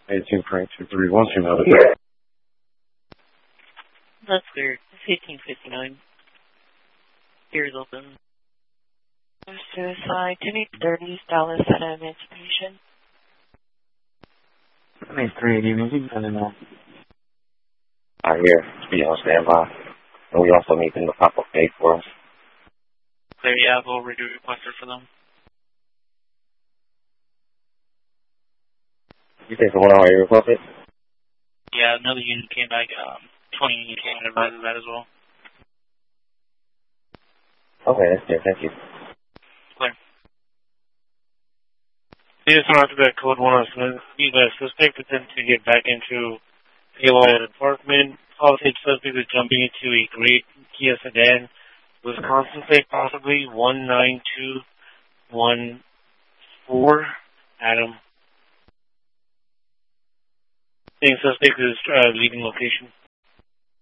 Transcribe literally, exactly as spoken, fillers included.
eighteen point two three one two nine. That's clear. fifteen fifty-nine. Ears open. Suicide, two thirty, Dallas at Emancipation. I mean, three eighty, maybe, I don't know. Alright, here. Be on standby. And we also need them to pop up date for us. Clear, yeah, we'll redo requester for them. You think the one already requested? Yeah, another unit came back. Um, twenty units came and advised that as well. Okay, that's good. Thank you. Clear. They just went after that code one on Smith. He's a suspect attempt to get back into Aloy apartment. Policy suspect is jumping into a great Kia sedan. Wisconsin plate possibly one nine two one four. Adam. Same suspect is uh, leaving location.